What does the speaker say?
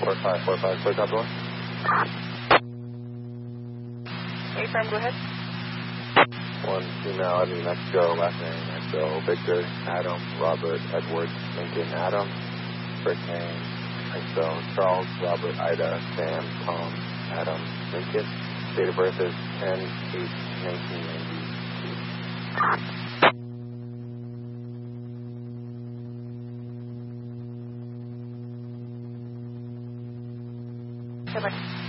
4545, clear top door. A-firm, go ahead. One female, Mexico, last name Mexico, Victor, Adam, Robert, Edward, Lincoln, Adam, first name Mexico, Charles, Robert, Ida, Sam, Tom, Adam, Lincoln. Date of birth is 10/8/1992. Bye-bye.